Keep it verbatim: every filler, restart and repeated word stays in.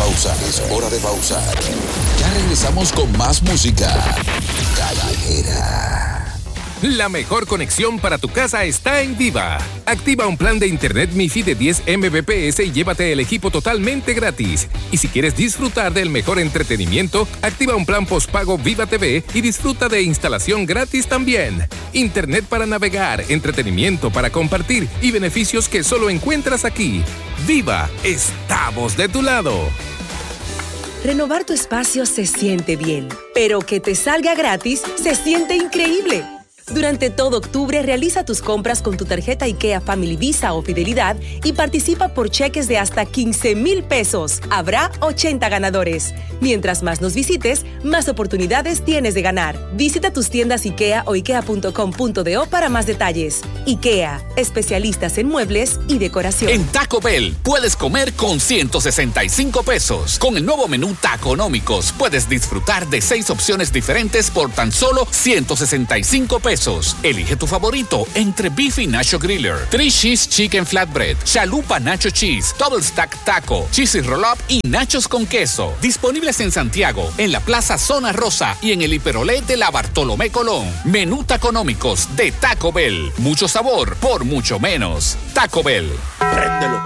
pausa, es hora de pausar. Ya regresamos con más música. Callejera. La mejor conexión para tu casa está en Viva. Activa un plan de internet MiFi de diez megabits por segundo y llévate el equipo totalmente gratis. Y si quieres disfrutar del mejor entretenimiento, activa un plan postpago Viva T V y disfruta de instalación gratis también. Internet para navegar, entretenimiento para compartir y beneficios que solo encuentras aquí. Viva, estamos de tu lado. Renovar tu espacio se siente bien, pero que te salga gratis se siente increíble. Durante todo octubre, realiza tus compras con tu tarjeta IKEA Family Visa o Fidelidad y participa por cheques de hasta quince mil pesos. Habrá ochenta ganadores. Mientras más nos visites, más oportunidades tienes de ganar. Visita tus tiendas IKEA o ikea punto com punto do para más detalles. IKEA, especialistas en muebles y decoración. En Taco Bell puedes comer con ciento sesenta y cinco pesos. Con el nuevo menú Taconómicos puedes disfrutar de seis opciones diferentes por tan solo ciento sesenta y cinco pesos. Elige tu favorito entre Beef y Nacho Griller, Three Cheese Chicken Flatbread, Chalupa Nacho Cheese, Double Stack Taco, Cheesy Roll Up y Nachos con queso. Disponibles en Santiago, en la Plaza Zona Rosa y en el Hiperolé de la Bartolomé Colón. Menú Taconómicos de Taco Bell. Mucho sabor por mucho menos. Taco Bell. Préndelo.